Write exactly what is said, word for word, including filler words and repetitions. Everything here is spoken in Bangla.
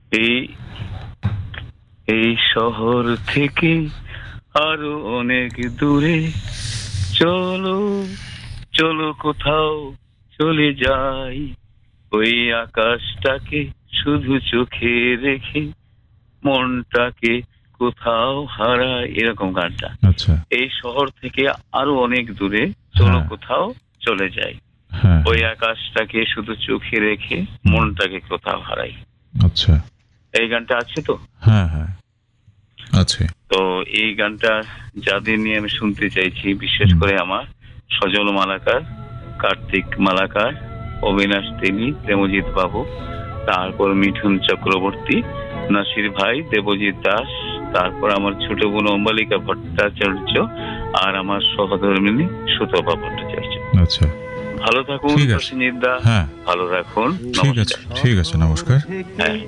এই এই শহর থেকে আরো অনেক দূরে চলো চলো কোথাও চলে যাই, ওই আকাশটাকে শুধু চোখে রেখে মনটাকে কোথাও হারাই, এরকম গানটা। আচ্ছা, এই শহর থেকে আরো অনেক দূরে চলো হ্যাঁ। কোথাও চলে যাই, হ্যাঁ, ওই আকাশটাকে শুধু চোখে রেখে মনটাকে কোথাও হারাই। আচ্ছা, এই গানটা আছে তো। হ্যাঁ হ্যাঁ আছে। তো এই গানটা যাদের নিয়ে আমি শুনতে চাইছি, বিশেষ হুম। করে আমার সজল মালাকার, কার্তিক মালাকার, অবিনাশ তেলি, প্রেমজিৎ বাবু, তারপর মিঠুন চক্রবর্তী, নাসির ভাই, দেবজিৎ দাস, তারপর আমার ছোট বোন অম্বালিকা ভট্টাচার্য, আর আমার সহধর্মিনী সুতপা ভট্টাচার্য। আচ্ছা, ভালো থাকুন ঠিক আছে। প্রসেনজিৎ দা, হ্যাঁ, ভালো রাখুন। ঠিক আছে, নমস্কার। ঠিক আছে, নমস্কার। হ্যাঁ।